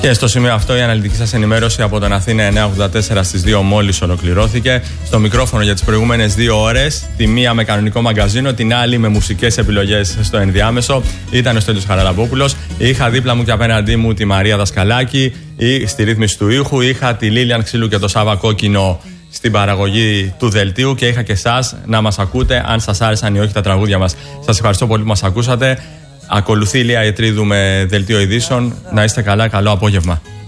Και στο σημείο αυτό η αναλυτική σας ενημέρωση από τον Αθήνα 984 στις 2 μόλις ολοκληρώθηκε. Στο μικρόφωνο για τις προηγούμενες 2 ώρες, τη μία με κανονικό μαγκαζίνο, την άλλη με μουσικές επιλογές στο ενδιάμεσο, ήταν ο Στέλιος Χαραλαμπόπουλος. Είχα δίπλα μου και απέναντί μου τη Μαρία Δασκαλάκη, στη ρύθμιση του ήχου, είχα τη Λίλιαν Ξύλου και το Σάβα Κόκκινο στην παραγωγή του δελτίου και είχα και εσάς να μας ακούτε αν σας άρεσαν ή όχι τα τραγούδια μας. Σας ευχαριστώ πολύ που μας ακούσατε. Ακολουθεί η Λία Ιετρίδου με δελτίο ειδήσεων. Να είστε καλά, καλό απόγευμα.